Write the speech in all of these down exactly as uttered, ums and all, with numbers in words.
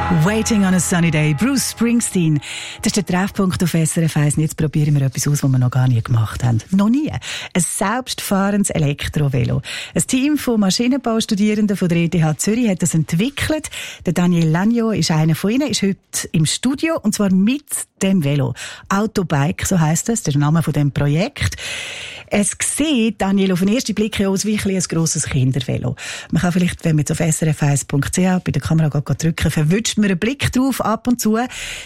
Waiting on a Sunny Day, Bruce Springsteen. Das ist der Treffpunkt auf S R F eins. Jetzt probieren wir etwas aus, was wir noch gar nie gemacht haben. Noch nie. Ein selbstfahrendes Elektrovelo. Ein Team von Maschinenbaustudierenden von der E T H Zürich hat das entwickelt. Der Daniel Lanyo ist einer von ihnen, ist heute im Studio, und zwar mit dem Velo. Autobike, so heisst das, der Name von dem Projekt. Es sieht, Daniel, auf den ersten Blick aus wie ein grosses Kindervelo. Man kann vielleicht, wenn man jetzt auf S R F eins Punkt c h bei der Kamera drücken, verwünscht man einen Blick drauf, ab und zu.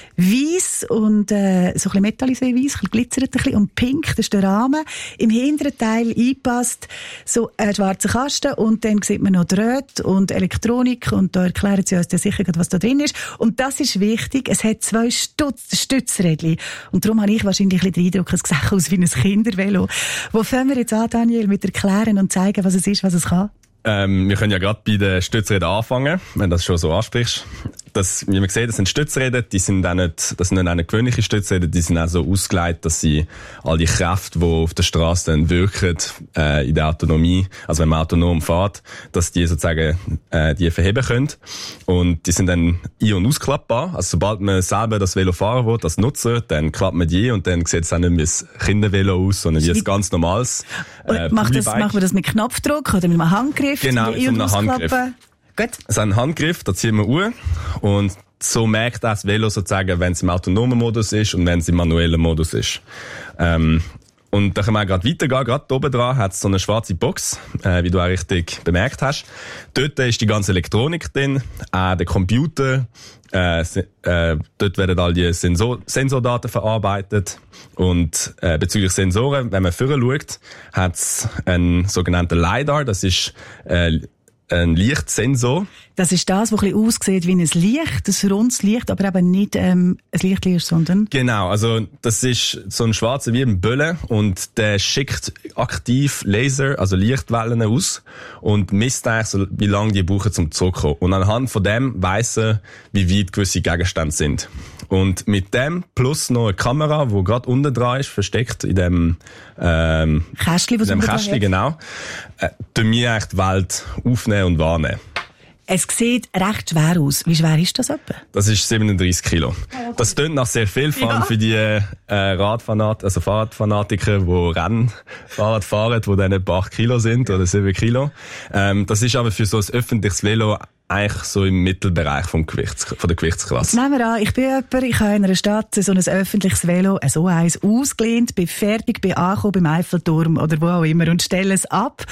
Weiss und äh, so ein bisschen metallisiert, weiss, glitzert ein bisschen, und pink, das ist der Rahmen. Im hinteren Teil einpasst so ein schwarzer Kasten, und dann sieht man noch Drähte und Elektronik, und da erklären sie uns dann sicher, was da drin ist. Und das ist wichtig, es hat zwei Stutz, Stützrädchen. Und darum habe ich wahrscheinlich ein bisschen den Eindruck, es sieht aus wie ein Kindervelo. Wo fangen wir jetzt an, Daniel, mit erklären und zeigen, was es ist, was es kann? Ähm, wir können ja gerade bei den Stützrädern anfangen, wenn du das schon so ansprichst. Das, wie man sieht, das sind Stützräder, die sind auch nicht, das sind nicht eine gewöhnliche Stützräder, die sind auch so ausgelegt, dass sie all die Kräfte, die auf der Straße dann wirken, äh, in der Autonomie, also wenn man autonom fährt, dass die sozusagen, äh, die verheben können. Und die sind dann ein- und ausklappbar. Also sobald man selber das Velo fahren will, als Nutzer, dann klappt man die, und dann sieht es auch nicht wie ein Kindervelo aus, sondern wie ein ganz normales, äh, macht das, macht man das mit Knopfdruck oder mit einem Handgriff? Genau, mit so einem Handgriff. Gut. Es ist ein Handgriff, da ziehen wir Uhr, und so merkt das Velo sozusagen, wenn es im autonomen Modus ist und wenn es im manuellen Modus ist. Ähm, und da können wir gerade weitergehen. Gerade oben dran hat es so eine schwarze Box, äh, wie du auch richtig bemerkt hast. Dort ist die ganze Elektronik drin, auch der Computer. Äh, äh, dort werden all die Sensor- Sensordaten verarbeitet. Und äh, bezüglich Sensoren, wenn man vorher schaut, hat es einen sogenannten LiDAR. Das ist äh, ein Lichtsensor. Das ist das, was ein bisschen aussieht wie ein Licht, ein rundes Licht, aber eben nicht ähm, ein Licht ist, sondern... Genau, also das ist so ein schwarzer wie ein Bölle, und der schickt aktiv Laser, also Lichtwellen aus, und misst eigentlich so, wie lange die brauchen zum zurückkommen. Und anhand von dem weiss er, wie weit gewisse Gegenstände sind. Und mit dem plus noch eine Kamera, die gerade unten dran ist, versteckt in dem ähm, Kästchen, was in dem Kästchen, genau, äh, tun wir eigentlich die Welt aufnehmen und wahrnehmen. Es sieht recht schwer aus. Wie schwer ist das etwa? Das ist siebenunddreissig Kilo. Das klingt nach sehr viel, vor allem ja. für die äh, Radfanat, also Fahrradfanatiker, die Rennfahrrad fahren, die dann etwa acht Kilo sind oder sieben Kilo. Ähm, das ist aber für so ein öffentliches Velo eigentlich so im Mittelbereich vom Gewichts, von der Gewichtsklasse. Nehmen wir an, ich bin jemand, ich habe in einer Stadt so ein öffentliches Velo, so eins ausgelehnt, bin fertig, bin angekommen beim Eiffelturm oder wo auch immer und stelle es ab.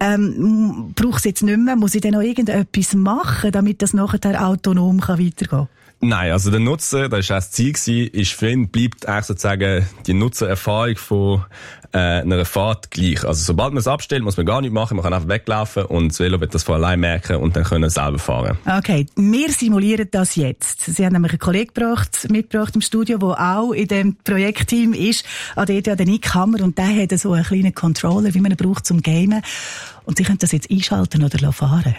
Ähm, brauche es jetzt nicht mehr? Muss ich dann noch irgendetwas machen, damit das nachher autonom kann weitergehen kann? Nein, also der Nutzer, das war auch das Ziel gewesen, ist für ihn, bleibt eigentlich sozusagen die Nutzererfahrung von äh, einer Fahrt gleich. Also sobald man es abstellt, muss man gar nichts machen, man kann einfach weglaufen, und das Velo wird das von allein merken und dann können selber fahren. Okay, wir simulieren das jetzt. Sie haben nämlich einen Kollegen gebracht, mitgebracht im Studio, der auch in dem Projektteam ist, an der E T H, der Nick Hammer, und der hat so einen kleinen Controller, wie man ihn braucht zum Gamen. Und Sie können das jetzt einschalten oder fahren.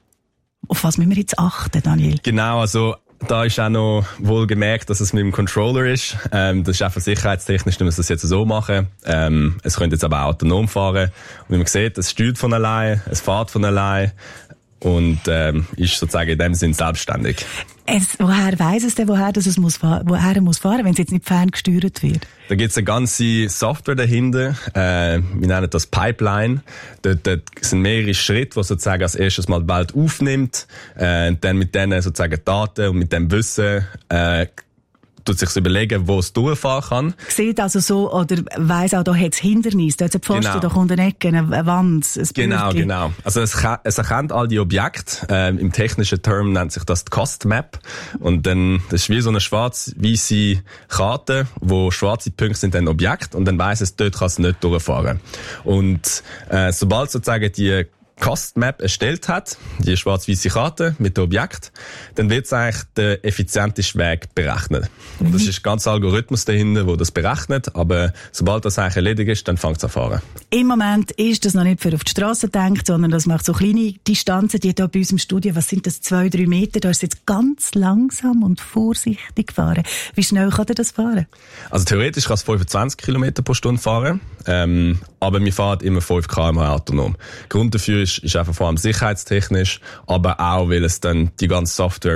Auf was müssen wir jetzt achten, Daniel? Genau, also da ist auch noch wohl gemerkt, dass es mit dem Controller ist. Ähm, das ist einfach sicherheitstechnisch, dass wir das jetzt so machen. Ähm, es könnte jetzt aber auch autonom fahren. Und wie man sieht, es steuert von allein, es fährt von allein und ähm, ist sozusagen in dem Sinn selbstständig. Es, woher weiss es denn, woher, dass es muss, woher er muss fahren, wenn es jetzt nicht ferngesteuert wird? Da gibt es eine ganze Software dahinter. Äh, wir nennen das Pipeline. Dort, dort sind mehrere Schritte, die sozusagen als erstes mal die Welt aufnimmt, äh, dann mit denen sozusagen Daten und mit dem Wissen äh, tut sich überlegen, wo es durchfahren kann. Sieht also so, oder weiss auch, da hat es Hindernis, da hat es eine Pfosten, genau. da kommt eine Ecke, eine Wand, ein Genau, Bürtchen. genau. Also es, es erkennt all die Objekte. Ähm, im technischen Term nennt sich das die Cost Map. Und dann, das ist wie so eine schwarz-weisse Karte, wo schwarze Punkte sind dann Objekte, und dann weiss es, dort kann es nicht durchfahren. Und äh, sobald sozusagen die Cost Map erstellt hat, die schwarz-weiße Karte mit dem Objekt, dann wird es eigentlich der effizienteste Weg berechnet. Mhm. Und das ist ein ganzer Algorithmus dahinter, der das berechnet, aber sobald das eigentlich erledigt ist, dann fängt es an zu fahren. Im Moment ist das noch nicht für auf die Straße gedacht, sondern das macht so kleine Distanzen, die hier bei uns im Studio, was sind das, zwei, drei Meter, da ist jetzt ganz langsam und vorsichtig fahren. Wie schnell kann er das fahren? Also theoretisch kann es fünfundzwanzig Kilometer pro Stunde fahren, ähm, aber wir fahren immer fünf Kilometer pro Stunde autonom. Grund dafür ist, ist einfach vor allem sicherheitstechnisch, aber auch, weil es dann die ganze Software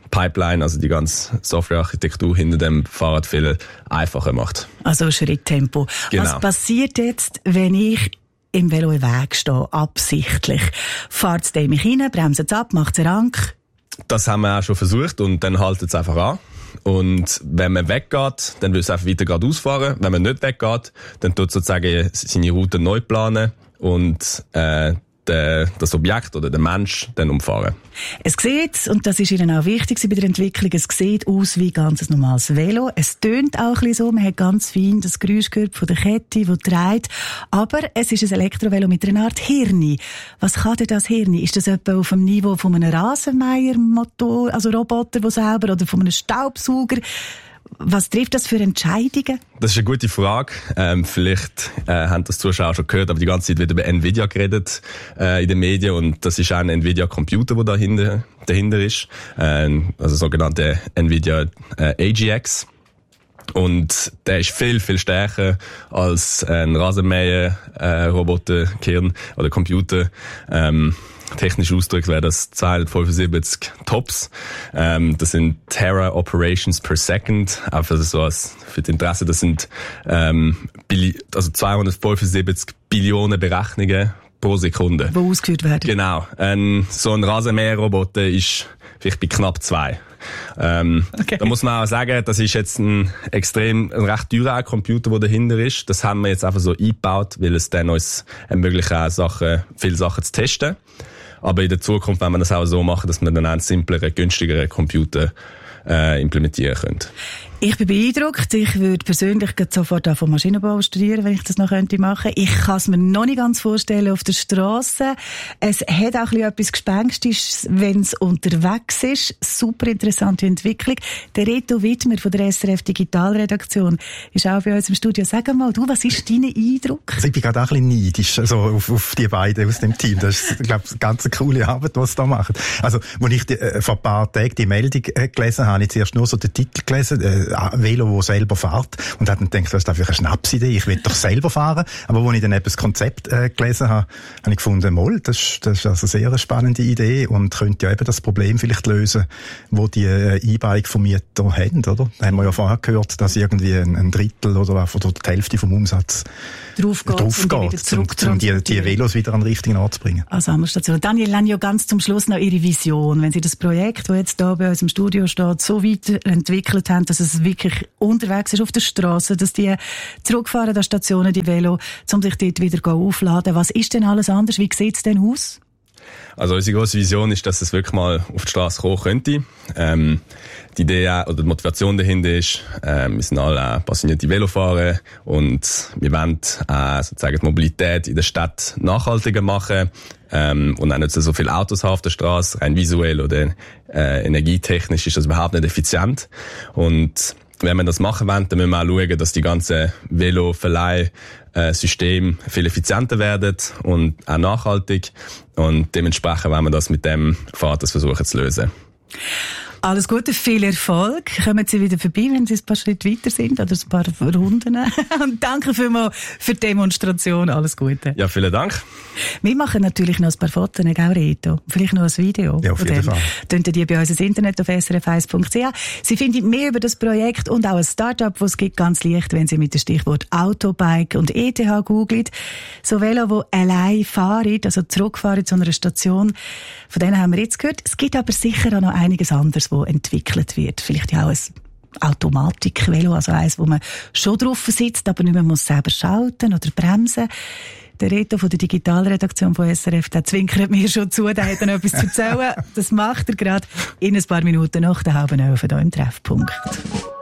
Pipeline, also die ganze Softwarearchitektur hinter dem Fahrrad viel einfacher macht. Also Schritttempo. Genau. Was passiert jetzt, wenn ich im Velo im Weg stehe, absichtlich? Fahrt es mich rein, bremst es ab, macht es rank? Das haben wir auch schon versucht und dann haltet es einfach an. Und wenn man weggeht, dann will es einfach weiter geradeaus fahren. Wenn man nicht weggeht, dann tut sozusagen seine Route neu planen und äh, der, das Objekt oder der Mensch dann umfahren. Es sieht, und das ist Ihnen auch wichtig bei der Entwicklung, es sieht aus wie ganz ein normales Velo. Es tönt auch ein bisschen so, man hat ganz fein das Geräusch gehört von der Kette, die dreht. Aber es ist ein Elektrovelo mit einer Art Hirn. Was kann denn das Hirn? Ist das etwa auf dem Niveau von einem Rasenmähermotor, also Roboter, der selber, oder von einem Staubsauger? Was trifft das für Entscheidungen? Das ist eine gute Frage. Ähm, vielleicht äh, haben das Zuschauer schon gehört, aber die ganze Zeit wird über Nvidia geredet äh, in den Medien und das ist auch ein Nvidia-Computer, der dahinter, dahinter ist, äh, also sogenannte Nvidia äh, A G X. Und der ist viel, viel stärker als ein Rasenmäher-Roboter-Kern oder Computer. Ähm, Technisch ausgedrückt wäre das zweihundertfünfundsiebzig Tops. Ähm, das sind Tera Operations per Second. Einfach so als für das Interesse, das sind ähm, Billi- also zweihundertfünfundsiebzig Billionen Berechnungen pro Sekunde. Die ausgeführt werden. Genau. Ähm, so ein Rasenmäherroboter ist vielleicht bei knapp zwei. Ähm, okay. Da muss man auch sagen, das ist jetzt ein extrem, ein recht teurer Computer, der dahinter ist. Das haben wir jetzt einfach so eingebaut, weil es dann uns ermöglicht, auch Sachen, viele Sachen zu testen. Aber in der Zukunft werden wir das auch so machen, dass wir dann einen simpleren, günstigeren Computer äh, implementieren können. Ich bin beeindruckt. Ich würde persönlich sofort auch vom Maschinenbau studieren, wenn ich das noch könnte machen. Ich kann es mir noch nicht ganz vorstellen auf der Straße. Es hat auch ein etwas Gespenstisches, wenn es unterwegs ist. Super interessante Entwicklung. Der Reto Wittmer von der S R F Digitalredaktion ist auch bei uns im Studio. Sag mal, du, was ist dein Eindruck? Also ich bin gerade auch ein bisschen neidisch also auf, auf die beiden aus dem Team. Das ist, glaube ich, eine ganz coole Arbeit, was sie da machen. Also, als ich die, äh, vor ein paar Tagen die Meldung äh, gelesen habe, habe ich zuerst nur so den Titel gelesen, äh, Velo, das selber fährt. Und habe dann gedacht, was ist das für eine Schnapsidee? Ich will doch selber fahren. Aber als ich dann eben das Konzept äh, gelesen habe, habe ich gefunden, moll, das, das ist also eine sehr spannende Idee und könnte ja eben das Problem vielleicht lösen, wo die äh, E-Bike-Vermieter haben, oder? Da haben wir ja vorher gehört, dass irgendwie ein, ein Drittel oder, oder die Hälfte vom Umsatz drauf geht, drauf geht um, um die, die Velos wieder an den richtigen Ort zu bringen. Also Sammerstation. Daniel Lanio, ganz zum Schluss noch Ihre Vision. Wenn Sie das Projekt, das jetzt hier bei uns im Studio steht, so weiterentwickelt haben, dass es wirklich unterwegs ist auf der Straße, dass die zurückfahren an Stationen, die Velo, um sich dort wieder aufladen. Was ist denn alles anders? Wie sieht es denn aus? Also unsere grosse Vision ist, dass es wirklich mal auf die Straße kommen könnte. Ähm, die Idee oder die Motivation dahinter ist, ähm, wir sind alle auch passionierte Velofahrer und wir wollen äh, sozusagen die Mobilität in der Stadt nachhaltiger machen ähm, und auch nicht so viele Autos haben auf der Straße, rein visuell oder äh, energietechnisch ist das überhaupt nicht effizient. Und wenn wir das machen wollen, dann müssen wir auch schauen, dass die ganzen Velo-Verleih-Systeme viel effizienter werden und auch nachhaltig. Und dementsprechend wollen wir das mit dem Fahrrad versuchen zu lösen. Alles Gute, viel Erfolg. Kommen Sie wieder vorbei, wenn Sie ein paar Schritte weiter sind oder ein paar Runden. Und danke vielmals für die Demonstration. Alles Gute. Ja, vielen Dank. Wir machen natürlich noch ein paar Fotos, gell, Reto? Vielleicht noch ein Video. Ja, auf jeden Fall. Tönt die bei uns ins Internet auf s r f eins punkt c h. Sie finden mehr über das Projekt und auch ein Start-up, das es gibt, ganz leicht, wenn Sie mit dem Stichwort Autobike und E T H googelt. So Velo, die allein fahren, also zurückfahren zu einer Station. Von denen haben wir jetzt gehört. Es gibt aber sicher auch noch einiges anderes, das entwickelt wird. Vielleicht ja auch ein Automatik-Velo, also eins, wo man schon drauf sitzt, aber nicht mehr muss selber schalten oder bremsen. Der Reto von der Digitalredaktion von S R F, der zwinkert mir schon zu, der hat dann etwas zu erzählen. Das macht er gerade in ein paar Minuten nach der halben Elf hier im Treffpunkt.